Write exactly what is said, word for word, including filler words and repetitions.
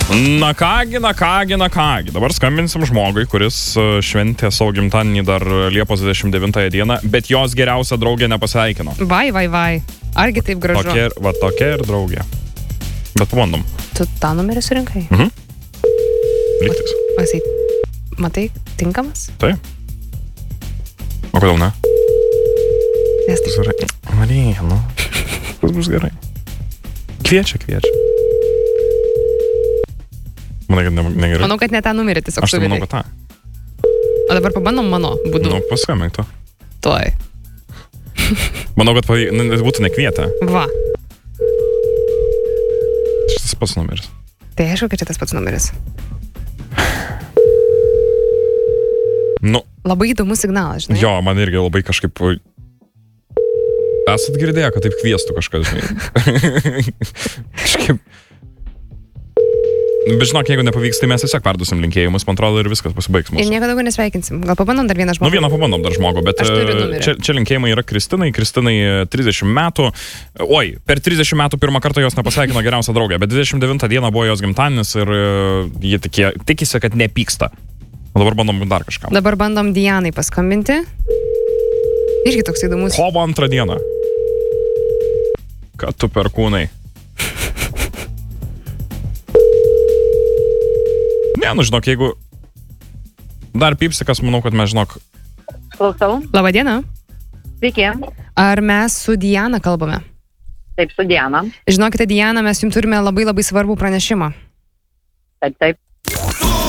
Na kągi, na kągi, na kągi. Dabar skambinsim žmogui, kuris šventė savo gimtadienį dar Liepos dvidešimt devintąją dieną, bet jos geriausia draugė nepasveikino. Vai, vai, vai. Argi taip gražu? Tokia, va tokia ir draugė. Bet pabandom. Tu tą numerį surinkai? Mhm. Lygtis. O jisai, matai, tinkamas? Taip. O kodėl ne? Nes tai... Gerai. Marija, nu. Kas bus gerai? Kviečia, kviečia. Manai, kad ne, negerai. Manau, kad ne tą numerį tiesiog Aš tai manau, suvedai. kad tą. O dabar pabandom mano būdu. Nu, paskambink to. Tuoj. Manau, kad pavy... nu, būtų nekvietę. Va. Šitas pats numeris. Tai aišku, kad čia tas pats numeris. Nu. Labai įdomus signalas, žinai. Jo, man irgi labai kažkaip... Esat girdėję, kad taip kviestų kažkas, žinai. Kažkaip... Bet žinok, jeigu nepavyks, tai mes tiesiog perduosim linkėjimus, man atrodo, ir viskas pasibaigs mūsų. Ir nieko daugiau nesveikinsim. Gal pabandom dar vieną žmogų? Nu, vieną pabandom dar žmogų, bet čia, čia linkėjimai yra Kristinai. Kristinai trisdešimt metų. Oi, per trisdešimt metų pirmą kartą jos nepasveikino geriausia draugė, bet dvidešimt devintą dieną buvo jos gimtadienis ir jie tikė, tikisi, kad nepyksta. O dabar bandom dar kažką. Dabar bandom Dianai paskambinti. Irgi toks įdomus. Kovo antrą dieną. Kad tu perkūnai. Ne, nu žinok, jeigu dar pypsikas, manau, kad mes žinok. Klausau. Labą dieną. Sveiki. Ar mes su Diana kalbame? Taip, su Diana. Žinokite, Diana, mes jums turime labai labai svarbų pranešimą. Taip, taip.